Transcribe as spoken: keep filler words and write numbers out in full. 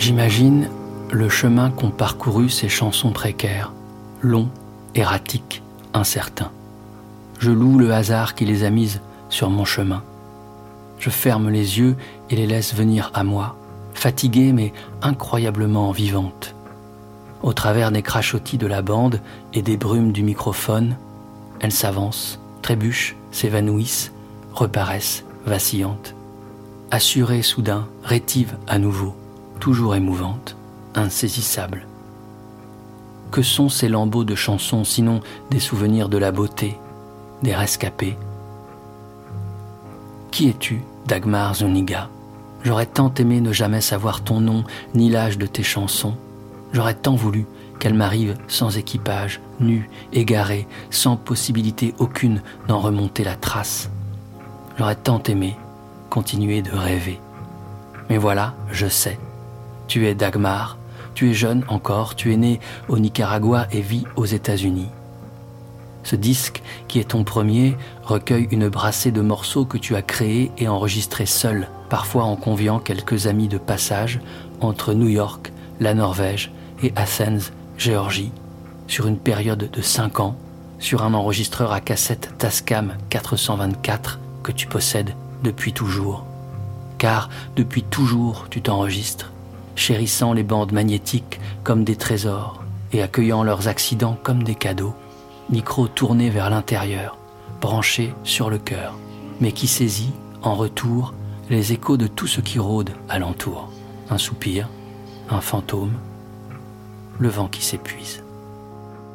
J'imagine le chemin qu'ont parcouru ces chansons précaires, longs, erratiques, incertains. Je loue le hasard qui les a mises sur mon chemin. Je ferme les yeux et les laisse venir à moi, fatiguées mais incroyablement vivantes. Au travers des crachotis de la bande et des brumes du microphone, elles s'avancent, trébuchent, s'évanouissent, reparaissent, vacillantes. Assurées soudain, rétives à nouveau, toujours émouvantes, insaisissables. Que sont ces lambeaux de chansons sinon des souvenirs de la beauté, des rescapés? Qui es-tu, Dagmar Zuniga? J'aurais tant aimé ne jamais savoir ton nom, ni l'âge de tes chansons. J'aurais tant voulu qu'elle m'arrive sans équipage, nue, égarée, sans possibilité aucune d'en remonter la trace. J'aurais tant aimé continuer de rêver. Mais voilà, je sais. Tu es Dagmar, tu es jeune encore, tu es née au Nicaragua et vis aux États-Unis. Ce disque, qui est ton premier, recueille une brassée de morceaux que tu as créés et enregistrés seul, parfois en conviant quelques amis de passage entre New York, la Norvège et Athens, Géorgie, sur une période de cinq ans, sur un enregistreur à cassette Tascam quatre cent vingt-quatre que tu possèdes depuis toujours. Car depuis toujours tu t'enregistres, chérissant les bandes magnétiques comme des trésors et accueillant leurs accidents comme des cadeaux, micro tourné vers l'intérieur, branché sur le cœur, mais qui saisit, en retour, les échos de tout ce qui rôde alentour. Un soupir, un fantôme, le vent qui s'épuise.